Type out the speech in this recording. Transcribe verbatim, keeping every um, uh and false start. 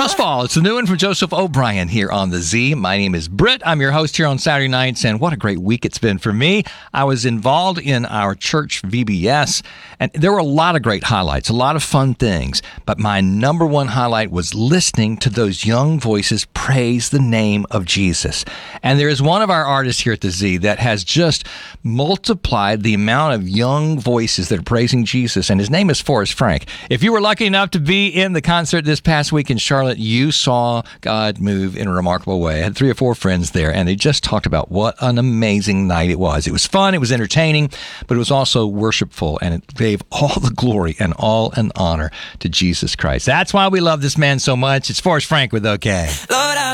Trust Fall. It's the new one from Joseph O'Brien here on The Z. My name is Britt. I'm your host here on Saturday nights, and what a great week it's been for me. I was involved in our church V B S, and there were a lot of great highlights, a lot of fun things, but my number one highlight was listening to those young voices praise the name of Jesus. And there is one of our artists here at The Z that has just multiplied the amount of young voices that are praising Jesus, and his name is Forrest Frank. If you were lucky enough to be in the concert this past week in Charlotte, you saw God move in a remarkable way. I had three or four friends there, and they just talked about what an amazing night it was. It was fun, it was entertaining, but it was also worshipful, and it gave all the glory and all an honor to Jesus Christ. That's why we love this man so much. It's Forrest Frank with OK. Lord,